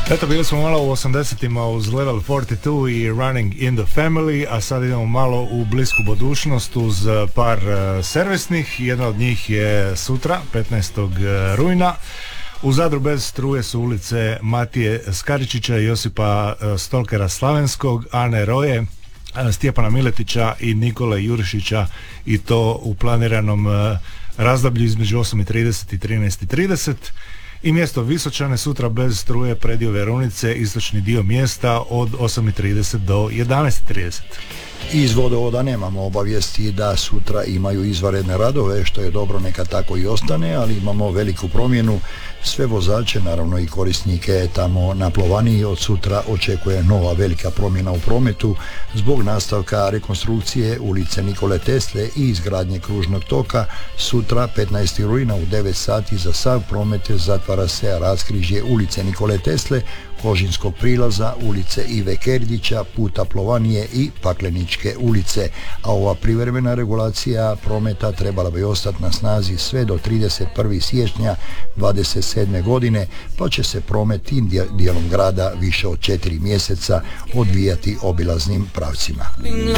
Eto, bili smo malo u 80-ima uz Level 42 i Running in the Family, a sad idemo malo u blisku budućnost uz par servisnih. Jedna od njih je sutra, 15. rujna. U Zadru bez struje su ulice Matije Skaričića, Josipa Stolkera Slavenskog, Ane Roje, Stjepana Miletića i Nikole Jurišića, i to u planiranom razdoblju između 8:30 i 13:30. I mjesto Visočane sutra bez struje, predio Verunice, istočni dio mjesta od 8:30 do 11:30. Iz vodovoda nemamo obavijesti da sutra imaju izvanredne radove, što je dobro, neka tako i ostane, ali imamo veliku promjenu. Sve vozače, naravno i korisnike tamo na Plovaniji, od sutra očekuje nova velika promjena u prometu zbog nastavka rekonstrukcije ulice Nikole Tesle i izgradnje kružnog toka. Sutra 15. rujna u 9 sati za sav promet zatvara se raskrižje ulice Nikole Tesle, Kožinskog prilaza, ulice Ive Kerdića, puta Plovanije i Pakleničke ulice, a ova privremena regulacija prometa trebala bi ostati na snazi sve do 31. siječnja 27. godine, pa će se promet tim dijelom grada više od 4 mjeseca odvijati obilaznim pravcima.